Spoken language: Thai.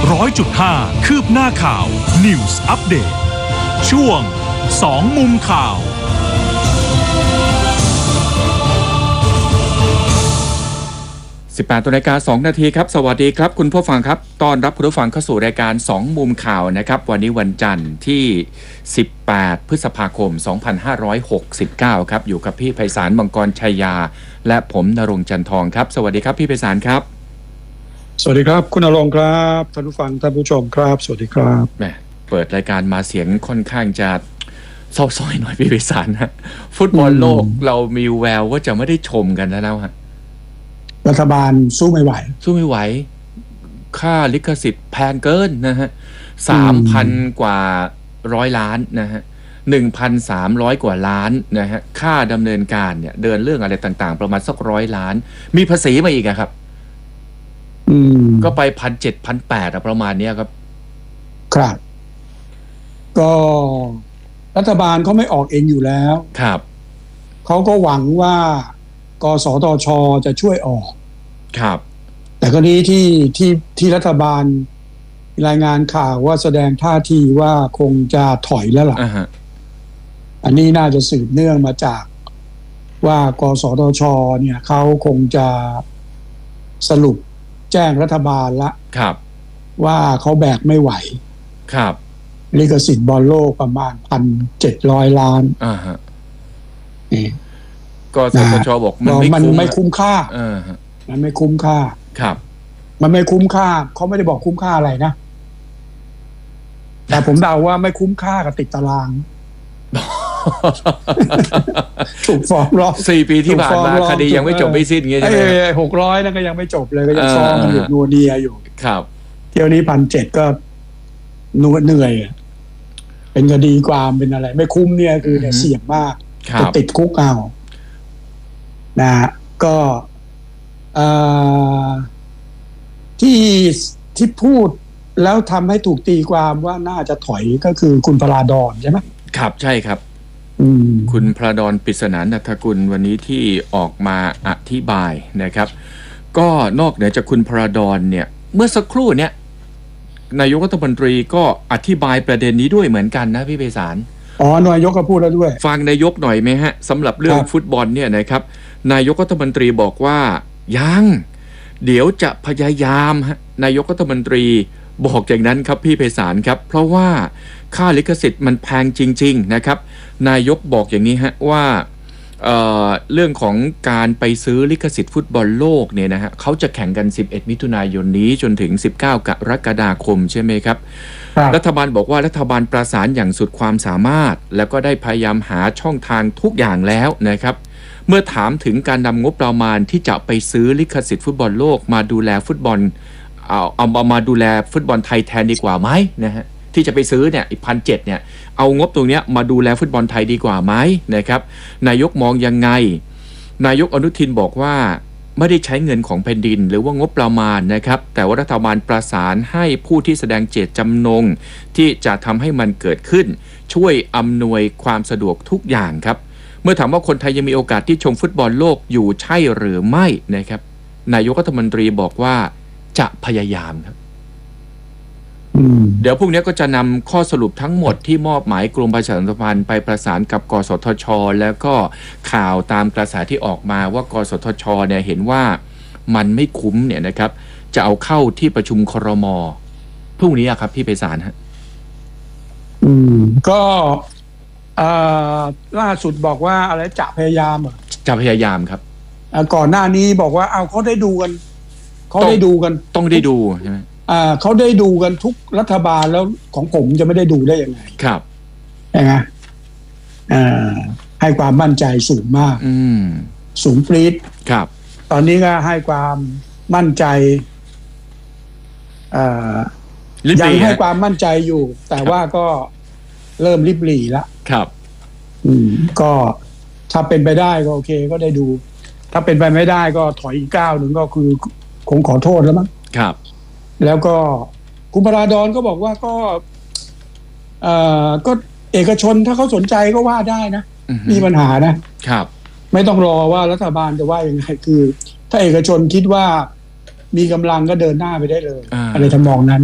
100.5 คืบหน้าข่าว News Update ช่วง2มุมข่าว 18:02 นาทีครับสวัสดีครับคุณผู้ฟังครับต้อนรับคุณผู้ฟังเข้าสู่รายการ2มุมข่าวนะครับวันนี้วันจันทร์ที่18พฤษภาคม2569ครับอยู่กับพี่ไพศาลมังกรชัยยาและผมณรงค์จันทองครับสวัสดีครับพี่ไพศาลครับสวัสดีครับคุณณรงค์ครับท่านผู้ฟังท่านผู้ชมครับสวัสดีครับแหมเปิดรายการมาเสียงค่อนข้างจะเศร้าส้อยหน่อยพี่ไพศาลนะฟุตบอลโลกเรามีแววว่าจะไม่ได้ชมกันแล้วฮะรัฐบาลสู้ไม่ไหวค่าลิขสิทธิ์แพงเกินนะฮะ 3,000 กว่า100 ล้านนะฮะ 1,300 กว่าล้านนะฮะค่าดำเนินการเนี่ยเดินเรื่องอะไรต่างๆประมาณสัก100 ล้านมีภาษีมาอีกครับก็ไป 1,700 1,800 ประมาณนี้ครับครับก็รัฐบาลเขาไม่ออกเองอยู่แล้วครับเขาก็หวังว่ากสทช.จะช่วยออกครับแต่ก็นี้ที่รัฐบาลรายงานข่าวว่าแสดงท่าทีว่าคงจะถอยแล้วล่ะอันนี้น่าจะสืบเนื่องมาจากว่ากสทช.เนี่ยเขาคงจะสรุปแจ้งรัฐบาลละครับว่าเขาแบกไม่ไหวครับลิขสิทธิ์บอลโลกประมาณ 1,700 ล้านก็สทช.บอกมันไม่คุ้มค่ามันไม่คุ้มค่าครับมันไม่คุ้มค่าเขาไม่ได้บอกคุ้มค่าอะไรนะแต่ผมเดาว่าไม่คุ้มค่ากับติดตารางถูกฟ้องร้อง 4 ปีที่ผ่านมาคดียังไม่จบไม่สิ้นเงี้ยใช่ไหม 600นั่นก็ยังไม่จบเลยก็ยังฟ้องกันอยู่นัวเนียอยู่ครับเที่ยวนี้ 1,700 ก็เหนื่อยเป็นคดีความเป็นอะไรไม่คุ้มเนี่ยคือเสี่ยงมากจะติดคุกเอานะก็ที่พูดแล้วทำให้ถูกตีความว่าน่าจะถอยก็คือคุณพราดรใช่ไหมครับใช่ครับคุณพราดรปริศนาณัฐกุลวันนี้ที่ออกมาอธิบายนะครับก็นอกเหนือจากคุณพราดรเนี่ยเมื่อสักครู่เนี่ยนายกรัฐมนตรีก็อธิบายประเด็นนี้ด้วยเหมือนกันนะพี่ไพศาลนายกก็พูดแล้วด้วยฟังนายกหน่อยไหมฮะสำหรับเรื่องฟุตบอลเนี่ยนะครับนายกรัฐมนตรีบอกว่ายังเดี๋ยวจะพยายามฮะนายกรัฐมนตรีบอกอย่างนั้นครับพี่ไพศาลครับเพราะว่าค่าลิขสิทธิ์มันแพงจริงๆนะครับนายกบอกอย่างนี้ฮะว่าเรื่องของการไปซื้อลิขสิทธิ์ฟุตบอลโลกเนี่ยนะฮะเขาจะแข่งกัน11 มิถุนายนนี้จนถึง19 กรกฎาคมใช่ไหมครับรัฐบาลบอกว่ารัฐบาลประสานอย่างสุดความสามารถแล้วก็ได้พยายามหาช่องทางทุกอย่างแล้วนะครับเมื่อถามถึงการนำงบประมาณที่จะไปซื้อลิขสิทธิ์ฟุตบอลโลกมาดูแลฟุตบอลเอามาดูแลฟุตบอลไทยแทนดีกว่าไหมนะฮะที่จะไปซื้อเนี่ยอีก 1,700 เนี่ยเอางบตรงนี้มาดูแลฟุตบอลไทยดีกว่าไหมนะครับนายกมองยังไงนายกอนุทินบอกว่าไม่ได้ใช้เงินของแผ่นดินหรือว่างบประมาณนะครับแต่ว่ารัฐบาลประสานให้ผู้ที่แสดงเจตจำนงที่จะทำให้มันเกิดขึ้นช่วยอำนวยความสะดวกทุกอย่างครับเมื่อถามว่าคนไทยยังมีโอกาสที่ชมฟุตบอลโลกอยู่ใช่หรือไม่นะครับนายกรัฐมนตรีบอกว่าจะพยายามครับเดี๋ยวพรุ่งนี้ก็จะนำข้อสรุปทั้งหมดที่มอบหมายกรมประชาสัมพันธ์ไปประสานกับกสทช.แล้วก็ข่าวตามกระแสที่ออกมาว่ากสทช.เนี่ยเห็นว่ามันไม่คุ้มเนี่ยนะครับจะเอาเข้าที่ประชุมครม.พรุ่งนี้ครับพี่ไพศาลฮะก็ล่าสุดบอกว่าอะไรจะพยายามจะพยายามครับก่อนหน้านี้บอกว่าเขาได้ดูกันต้องได้ดูใช่ไหมเขาได้ดูกันทุกรัฐบาลแล้วของผมจะไม่ได้ดูได้ยังไงครับใช่ไหมให้ความมั่นใจสูงมากสูงปรี๊ดครับตอนนี้ก็ให้ความมั่นใจยังให้ความมั่นใจอยู่แต่ว่าก็เริ่มริบหรี่แล้วครับก็ถ้าเป็นไปได้ก็โอเคก็ได้ดูถ้าเป็นไปไม่ได้ก็ถอยอีกก้าวหนึ่งก็คือคงขอโทษแล้วมั้งครับแล้วก็คุณพราดรก็บอกว่าก็เอกชนถ้าเขาสนใจก็ว่าได้นะมีปัญหานะครับไม่ต้องรอว่ารัฐบาลจะว่ายังไงคือถ้าเอกชนคิดว่ามีกำลังก็เดินหน้าไปได้เลยอะไรทำนองนั้น